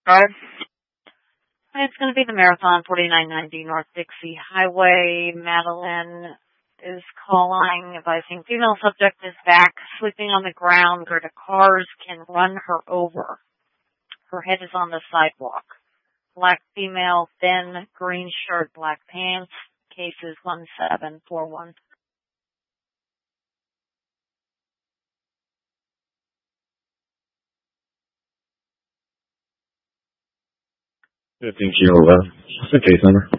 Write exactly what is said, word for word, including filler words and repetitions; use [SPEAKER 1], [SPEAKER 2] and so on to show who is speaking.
[SPEAKER 1] Drive. It's going to be the Marathon, forty-nine ninety North Dixie Highway. Madeline is calling, advising female subject is back, sleeping on the ground where the cars can run her over. Her head is on the sidewalk. Black female, thin, green shirt, black pants. Case is one seven four one.
[SPEAKER 2] fifteen Kilo, uh, what's the case number?